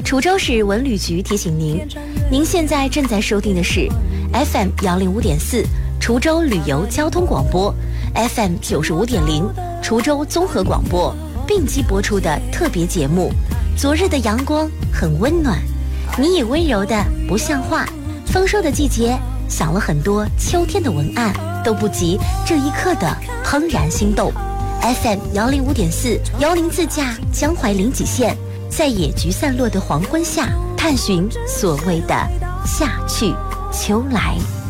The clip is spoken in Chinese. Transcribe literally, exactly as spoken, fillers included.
滁州市文旅局提醒您，您现在正在收听的是 F M 幺零五点四滁州旅游交通广播 ，F M 九十五点零滁州综合广播并机播出的特别节目。昨日的阳光很温暖，你也温柔的不像话。丰收的季节，想了很多秋天的文案，都不及这一刻的怦然心动。F M 幺零五点四由您自驾江淮临济县，在野菊散落的黄昏下，探寻所谓的夏去秋来。